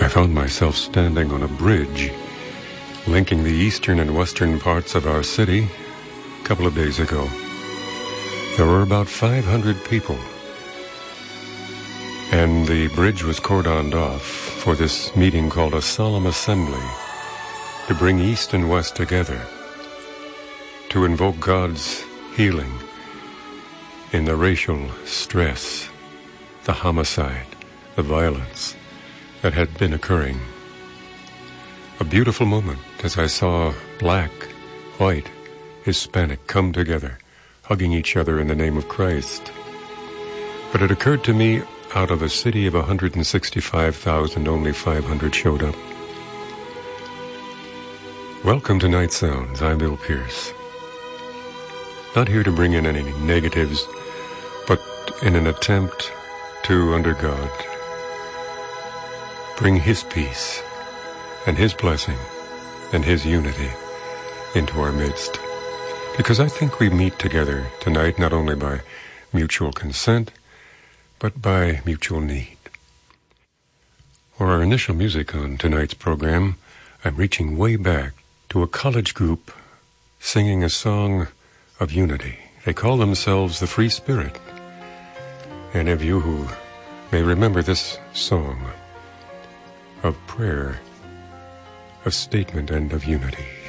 found myself standing on a bridge linking the eastern and western parts of our city a couple of days ago. There were about 500 people, and the bridge was cordoned off for this meeting called a solemn assembly to bring East and West together, to invoke God's healing in the racial stress, the homicide, the violence that had been occurring. A beautiful moment as I saw black, white, Hispanic come together, hugging each other in the name of Christ. But it occurred to me, out of a city of 165,000, only 500 showed up. Welcome to Night Sounds. I'm Bill Pierce. Not here to bring in any negatives, but in an attempt to, under God, bring His peace and His blessing and His unity into our midst. Because I think we meet together tonight not only by mutual consent, but by mutual need. For our initial music on tonight's program, I'm reaching way back to a college group singing a song of unity. They call themselves the Free Spirit. Any of you who may remember this song of prayer, of statement, and of unity.